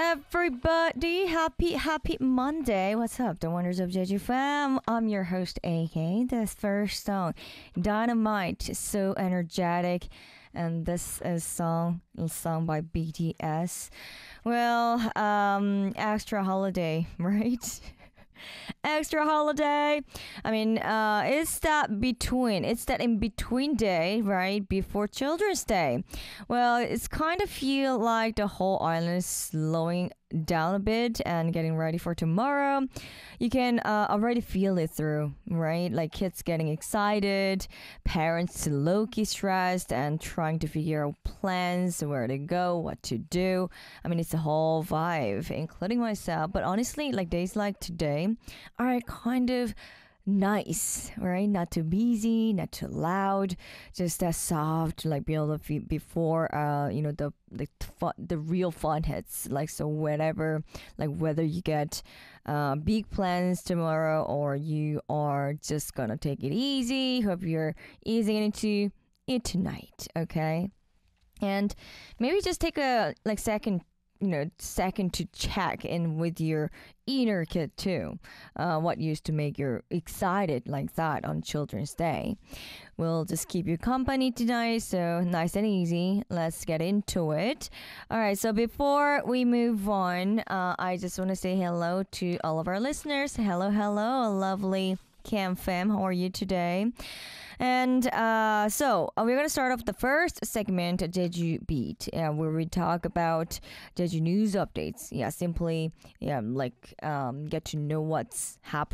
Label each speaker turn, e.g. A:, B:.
A: everybody. Happy Monday. What's up, the wonders of Jeju fam? I'm your host, AK. This first song, Dynamite, so energetic. And this is song by BTS. Well, extra holiday, right? Extra holiday. I mean, it's that in between day, right? Before Children's Day. Well, it's kind of feel like the whole island is slowing down a bit and getting ready for tomorrow. You can already feel it through, right? Like kids getting excited, parents low-key stressed and trying to figure out plans, where to go, what to do. I mean, it's a whole vibe, including myself. But honestly, like days like today are kind of nice, right? Not too busy, not too loud, just that soft, like before, the real fun hits. Like so, whatever, like whether you get big plans tomorrow or you are just gonna take it easy. Hope you're easing into it tonight, okay? And maybe just take a second to check in with your inner kid too. What used to make you excited like that on Children's Day? We'll just keep you company tonight, so nice and easy. Let's get into it. All right, so before we move on, I just want to say hello to all of our listeners. Hello, lovely Cam fam. How are you today? And we're going to start off the first segment, Jeju Beat, where we talk about Jeju news updates. Yeah, simply, get to know what's happening